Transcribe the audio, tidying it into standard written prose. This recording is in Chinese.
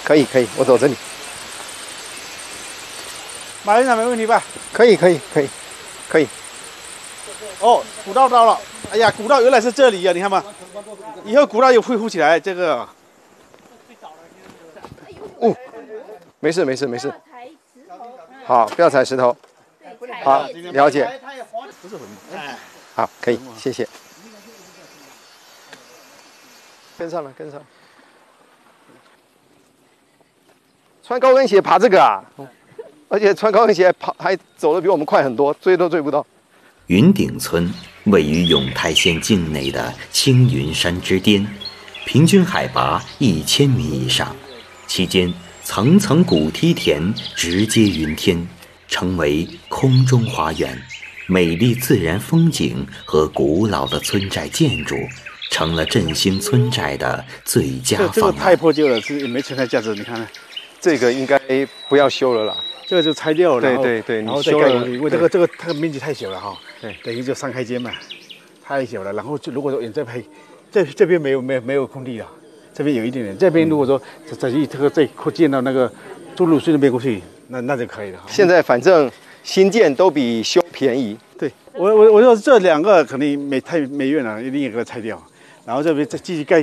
可以，我走这里。 马院长没问题吧？ 可以。 哦，古道到了。哎呀，古道原来是这里呀、你看嘛，以后古道又恢复起来，这个。 哦，没事。好，不要踩石头。好，了解。 不是很好，可以，谢谢。跟上了。穿高跟鞋爬这个啊，而且穿高跟鞋跑还走得比我们快很多，追都追不到。 云顶村位于永泰县境内的青云山之巅，平均海拔1000米以上，期间层层古梯田直接云天，成为空中花园。美丽自然风景和古老的村寨建筑，成了振兴村寨的最佳方案。 这个太破旧了，是没存在价值。你看看， 这个应该不要修了啦。 这个就拆掉了。 对， 然后再盖上去，因为这个面积太小了哈。对，等于就3开间嘛，太小了。然后就如果说你再拍，这边没有空地了，这边有一点点。这边如果说再扩建到那个中路隧那边过去，那就可以了。 现在反正新建都比修便宜。 对，我说这2个肯定没远了，一定也给它拆掉，然后这边再继续盖。